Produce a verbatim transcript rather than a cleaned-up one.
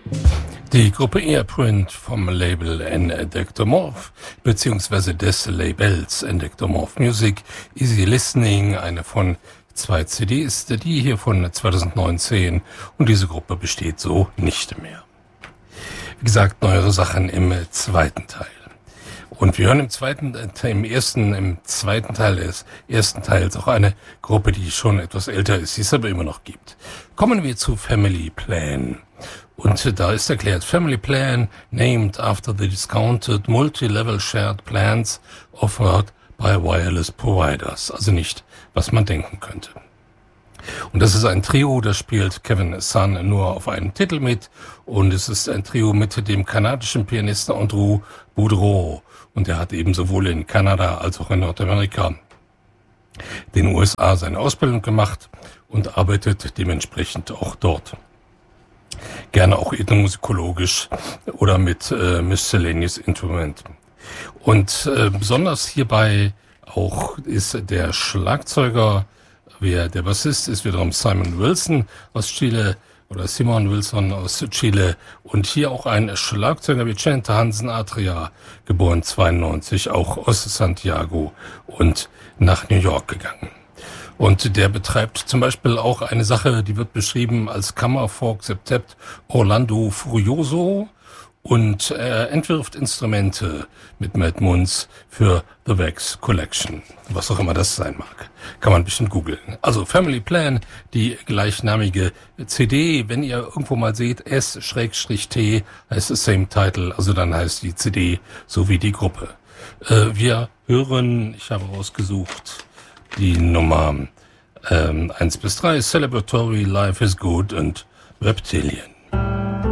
Die Gruppe Earprint vom Label Endectomorph beziehungsweise des Labels Endectomorph Music, Easy Listening, eine von zwei C Ds, die hier von zweitausendneunzehn, und diese Gruppe besteht so nicht mehr. Wie gesagt, neuere Sachen im zweiten Teil. Und wir hören im zweiten, äh, im ersten, im zweiten Teil des ersten Teils auch eine Gruppe, die schon etwas älter ist, die es aber immer noch gibt. Kommen wir zu Family Plan. Und da ist erklärt, Family Plan, named after the discounted multi-level shared plans offered by wireless providers. Also nicht, was man denken könnte. Und das ist ein Trio, das spielt Kevin Sun nur auf einem Titel mit. Und es ist ein Trio mit dem kanadischen Pianisten Andrew Boudreau. Und er hat eben sowohl in Kanada als auch in Nordamerika, den U S A, seine Ausbildung gemacht und arbeitet dementsprechend auch dort. Gerne auch ethnomusikologisch oder mit äh, Miscellaneous Instrument. Und äh, besonders hierbei auch ist der Schlagzeuger, wer der Bassist ist, wiederum Simon Wilson aus Chile oder Simon Wilson aus Chile, und hier auch ein Schlagzeuger Vicente Hansen Atria, geboren zweiundneunzig, auch aus Santiago und nach New York gegangen. Und der betreibt zum Beispiel auch eine Sache, die wird beschrieben als Kammerfolk Septet Orlando Furioso, und er entwirft Instrumente mit Matt Munz für The Wax Collection. Was auch immer das sein mag. Kann man ein bisschen googeln. Also Family Plan, die gleichnamige C D, wenn ihr irgendwo mal seht, S T heißt es Same Title, also dann heißt die C D so wie die Gruppe. Äh, wir hören, ich habe rausgesucht, die Nummer ähm, eins bis drei, Celebratory, Life is Good und Reptilian.